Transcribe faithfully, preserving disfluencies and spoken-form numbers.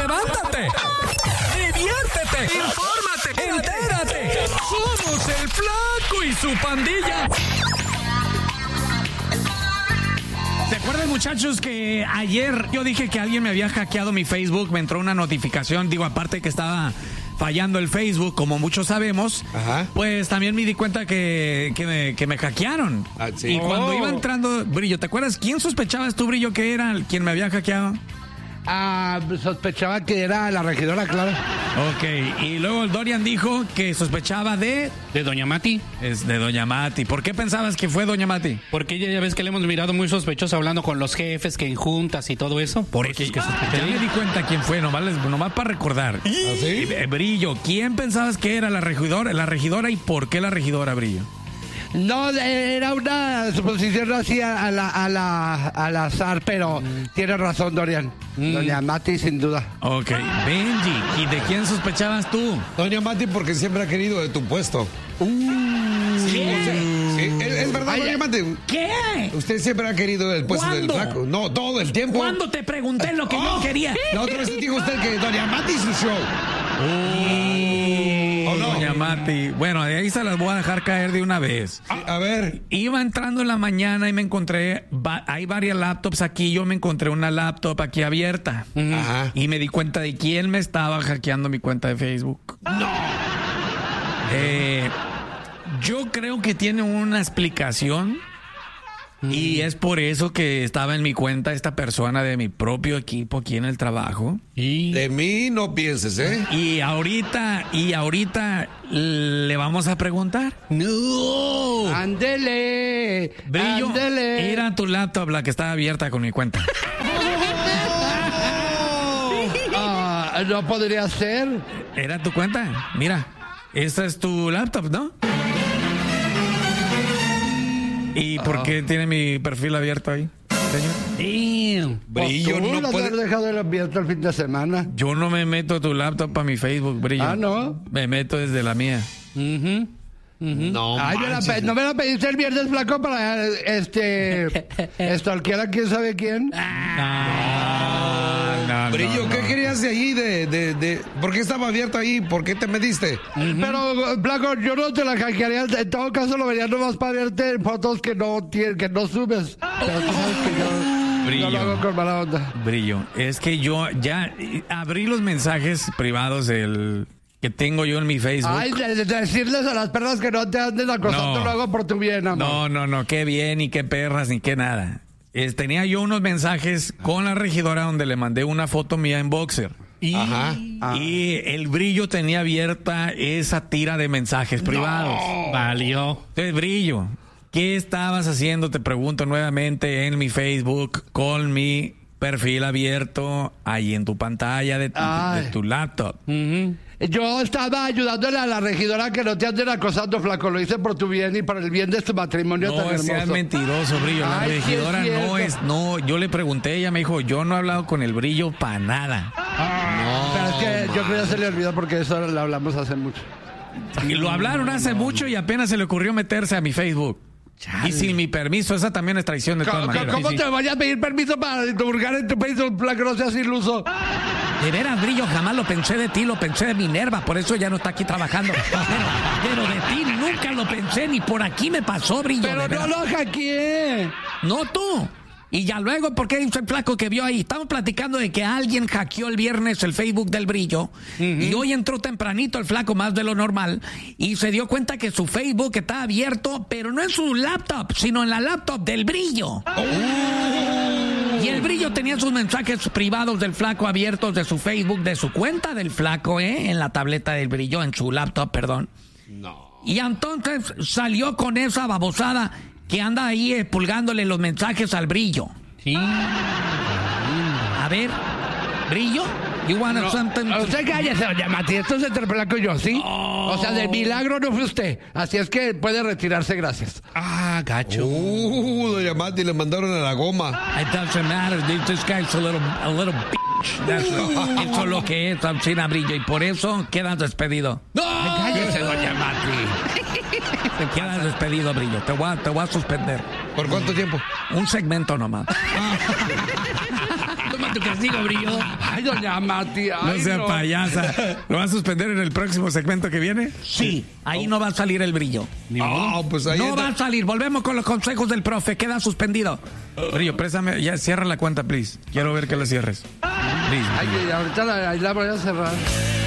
levántate, diviértete, infórmate, entérate. Somos el Flaco y su pandilla. ¿Se acuerdan, muchachos, que ayer yo dije que alguien me había hackeado mi Facebook? Me entró una notificación, digo, aparte que estaba fallando el Facebook, como muchos sabemos. Ajá. Pues también me di cuenta que, que, me, que me hackearon. Ah, sí. Y cuando oh. iba entrando, Brillo, ¿te acuerdas quién sospechabas tú, Brillo, que era quien me había hackeado? Ah, sospechaba que era la regidora, claro. Ok, y luego el Dorian dijo que sospechaba de... ¿De Doña Mati? Es de Doña Mati. ¿Por qué pensabas que fue Doña Mati? Porque ella ya ves que le hemos mirado muy sospechosa hablando con los jefes, que en juntas y todo eso. Por eso es que ya me di cuenta quién fue, nomás, les, nomás para recordar. ¿Ah, sí? Brillo, ¿quién pensabas que era la regidora, la regidora y por qué la regidora, Brillo? No, era una suposición así a la, a la, al azar, pero mm. tiene razón, Dorian. Mm. Doña Mati, sin duda. Ok. Benji, ¿y de quién sospechabas tú? Doña Mati, porque siempre ha querido de tu puesto. Uh. Sí, sí, sí. Es, es verdad, Ay, Doña Mati. ¿Qué? Usted siempre ha querido el puesto ¿Cuándo? del Flaco. No, todo el tiempo. ¿Cuándo te pregunté lo que oh. yo quería? La otra vez dijo usted que Doña Mati su show. Oh, no. Doña Mati. Bueno, de ahí se las voy a dejar caer de una vez. Sí, a ver. Iba entrando en la mañana y me encontré, va, hay varias laptops aquí, yo me encontré una laptop aquí abierta. Ajá. Y me di cuenta de quién me estaba hackeando mi cuenta de Facebook. No. Eh, yo creo que tiene una explicación. Y es por eso que estaba en mi cuenta esta persona de mi propio equipo aquí en el trabajo. Y de mí no pienses, ¿eh? Y ahorita, y ahorita le vamos a preguntar. ¡No! ¡Ándele! Brillo, ¡ándele! Era tu laptop la que estaba abierta con mi cuenta. uh, no podría ser. Era tu cuenta. Mira, esta es tu laptop, ¿no? ¿Y por qué tiene mi perfil abierto ahí, señor? Brillo, no no puede haber dejado el abierto el fin de semana. Yo no me meto a tu laptop para mi Facebook, Brillo. Ah, ¿no? Me meto desde la mía. Uh-huh. Uh-huh. No, Ay, me la pe- no me la pediste el viernes, Flaco, para este stalkear a quién sabe quién. Ah, no, no, Brillo, no, ¿qué no. querías de ahí? De, de, de, ¿Por qué estaba abierto ahí? ¿Por qué te metiste? Uh-huh. Pero, Flaco, yo no te la hackearía. En todo caso, lo vería nomás para verte fotos que no, tiene, que no subes. Pero tú sabes que yo... Brillo. No lo hago con mala onda. Brillo, es que yo ya abrí los mensajes privados del que tengo yo en mi Facebook. Ay, de, de decirles a las perras que no te anden acosando, No. lo hago por tu bien, amor. No, no, no, qué bien, ni qué perras, ni qué nada. Es, tenía yo unos mensajes con la regidora donde le mandé una foto mía en boxer. Y, Ajá. y el Brillo tenía abierta esa tira de mensajes privados. No. Valió. Entonces, Brillo, ¿qué estabas haciendo? Te pregunto nuevamente en mi Facebook con mi perfil abierto ahí en tu pantalla de tu, de tu laptop. Uh-huh. Yo estaba ayudándole a la regidora que no te anden acosando, Flaco. Lo hice por tu bien y por el bien de tu matrimonio No, tan hermoso. seas mentiroso, Brillo. La Ay, regidora sí es no es... No, yo le pregunté, ella me dijo, yo no he hablado con el Brillo para nada. Ah, no, pero es que yo creo que ya se le olvidó porque eso lo hablamos hace mucho. Y lo hablaron hace mucho y apenas se le ocurrió meterse a mi Facebook. Chale. Y sin mi permiso, esa también es traición de todas ¿Cómo, maneras. ¿cómo Sí, te sí. vayas a pedir permiso para divulgar en tu Facebook, Flaco? No seas iluso. De veras, Brillo, jamás lo pensé de ti, lo pensé de Minerva, por eso ya no está aquí trabajando. Pero, pero de ti nunca lo pensé, ni por aquí me pasó, Brillo. Pero no lo hackeé. No tú. Y ya luego, ¿por qué dice el Flaco que vio ahí? Estamos platicando de que alguien hackeó el viernes el Facebook del Brillo. Uh-huh. Y hoy entró tempranito el Flaco, más de lo normal. Y se dio cuenta que su Facebook está abierto, pero no en su laptop, sino en la laptop del Brillo. Oh. Y el Brillo tenía sus mensajes privados del Flaco abiertos de su Facebook, de su cuenta del Flaco, ¿eh? En la tableta del Brillo, en su laptop, perdón. No. Y entonces salió con esa babosada que anda ahí expulgándole los mensajes al Brillo. Sí. A ver, Brillo, you wanna No, something? usted cállese, doña Mati, esto es entre Flaco y yo, ¿sí? Oh. O sea, de milagro no fue usted. Así es que puede retirarse, gracias. Ah, gacho. Uh, doña Mati, le mandaron a la goma. It doesn't matter, this guy's a little, a little bitch. That's uh, eso es lo que es, Alcina Brillo, y por eso quedas despedido. ¡No! Ay, cállese, doña Mati. Te quedas despedido, Brillo, te voy a, te voy a suspender. ¿Por cuánto tiempo? Un segmento nomás. Toma tu castigo, Brillo. Ay, doña Mati. Ay, No sea no. payasa. ¿Lo va a suspender en el próximo segmento que viene? Sí. Ahí no va a salir el brillo. Ah, pues ahí No entra- va a salir. Volvemos con los consejos del profe. Queda suspendido. Brillo, préstame. Ya cierra la cuenta, please. Quiero ver que la cierres. Please. Ay, ahorita la, la voy a cerrar.